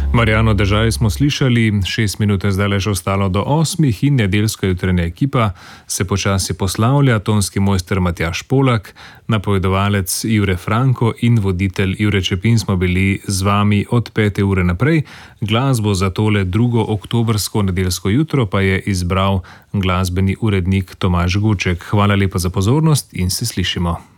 Marjano Dežaj smo slišali, 6 minut je zdaj le že ostalo do 8 in nedeljska jutranja ekipa se počasi poslavlja, tonski mojster Matjaž Polak, napovedovalec Jure Franko in voditelj Jure Čepin smo bili z vami od 5. ure naprej. Glasbo za tole 2. oktobrsko nedeljsko jutro pa je izbral glasbeni urednik Tomaž Guček. Hvala lepa za pozornost in se slišimo.